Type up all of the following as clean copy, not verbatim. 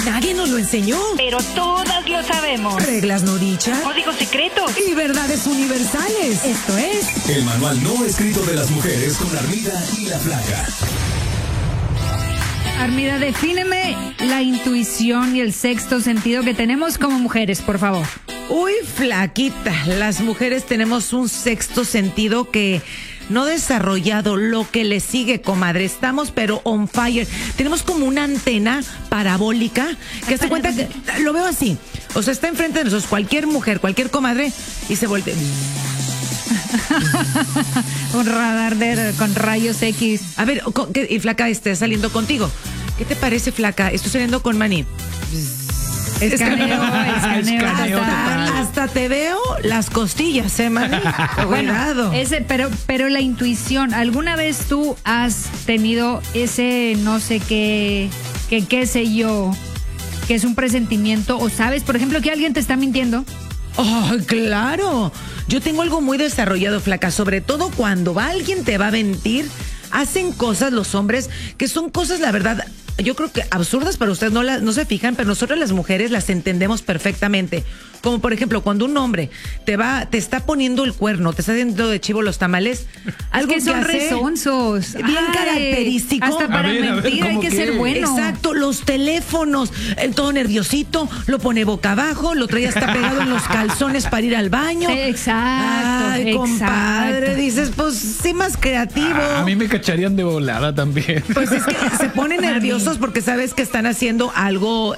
Nadie nos lo enseñó. Pero todas lo sabemos. Reglas no dichas. Códigos secretos. Y verdades universales. Esto es... El manual no escrito de las mujeres con Armida y la Flaca. Armida, defíneme la intuición y el sexto sentido que tenemos como mujeres, por favor. Uy, flaquita, las mujeres tenemos un sexto sentido que no desarrollado, lo que le sigue, comadre. Estamos pero on fire. Tenemos como una antena parabólica que se cuenta que lo veo así. O sea, está enfrente de nosotros cualquier mujer, cualquier comadre y se voltea. Un radar con rayos X. A ver, y flaca, saliendo contigo. ¿Qué te parece, flaca? Estoy saliendo con Maní. Escaneo. Hasta te veo las costillas, Maní. Cuidado. Pero la intuición, ¿alguna vez tú has tenido ese no sé qué sé yo, que es un presentimiento, o sabes, por ejemplo, que alguien te está mintiendo? ¡Oh, claro! Yo tengo algo muy desarrollado, flaca, sobre todo cuando alguien te va a mentir. Hacen cosas los hombres que son cosas, la verdad, yo creo que absurdas para ustedes, no se fijan, pero nosotros las mujeres las entendemos perfectamente. Como por ejemplo, cuando un hombre te está poniendo el cuerno, te está haciendo de chivo los tamales, algo es que son resonsos. Bien característico. Hasta para mentir hay que ser bueno. Exacto, los teléfonos, el todo nerviosito, lo pone boca abajo, lo trae hasta pegado en los calzones para ir al baño. Exacto. Ay, compadre, dices, pues sí, más creativo. A mí me cacharían de volada también. Pues es que se ponen nerviosos porque sabes que están haciendo algo,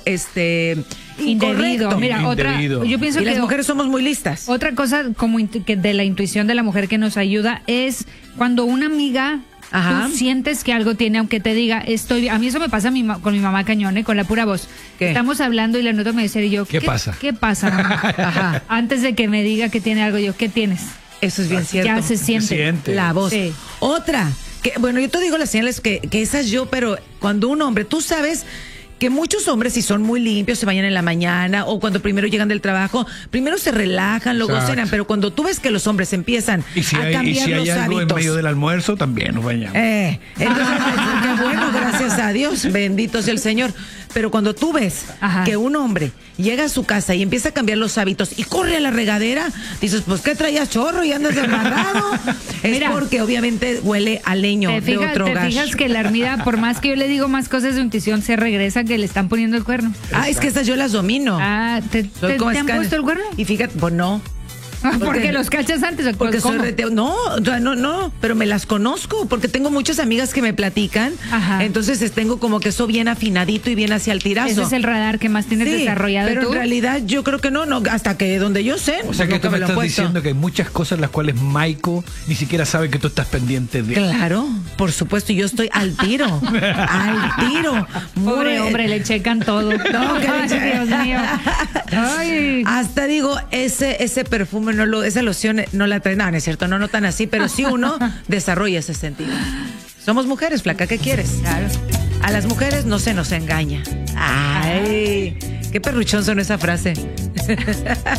indebido. Mira, Indebido. yo pienso y que las mujeres somos muy listas. Otra cosa como que de la intuición de la mujer que nos ayuda es cuando una amiga, tú sientes que algo tiene, aunque te diga, a mí eso me pasa con mi mamá cañón, con la pura voz. ¿Qué? Estamos hablando y la nota me dice, y yo, ¿Qué pasa? ¿Qué pasa, mamá? Ajá. Antes de que me diga que tiene algo, yo, ¿qué tienes? Eso es bien cierto. Ya se siente. La voz. Sí. Otra, bueno, yo te digo las señales que esas yo, pero cuando un hombre, tú sabes que muchos hombres, si son muy limpios, se bañan en la mañana o cuando primero llegan del trabajo, primero se relajan, luego cenan, pero cuando tú ves que los hombres empiezan a cambiar los algo hábitos en medio del almuerzo, también nos bañamos. Entonces, qué bueno, gracias a Dios, bendito sea el Señor. Pero cuando tú ves que un hombre llega a su casa y empieza a cambiar los hábitos y corre a la regadera, dices, pues, ¿qué traías, chorro? Y andas desmarrado. Mira, porque obviamente huele a leño de otro hogar. Te fijas que la Armida, por más que yo le digo más cosas de intuición, se regresa que le están poniendo el cuerno. Es que esas yo las domino. ¿Te han puesto el cuerno? Y fíjate, pues no. Porque los cachas antes. Porque no, pero me las conozco porque tengo muchas amigas que me platican. Entonces tengo como que eso bien afinadito y bien hacia el tirazo. Ese es el radar que más tienes desarrollado. Pero tú. en realidad yo creo que no, hasta que donde yo sé. O sea que tú me estás diciendo que hay muchas cosas las cuales Maiko ni siquiera sabe que tú estás pendiente de. Claro, por supuesto, yo estoy al tiro. Al tiro. Pobre hombre, le checan todo. No, Dios mío. Ay. Hasta digo, ese perfume esa loción no la trae, no es cierto, no tan así, pero sí uno desarrolla ese sentido. Somos mujeres, flaca, ¿qué quieres? Claro. A las mujeres no se nos engaña. Ay, qué perruchón son esa frase.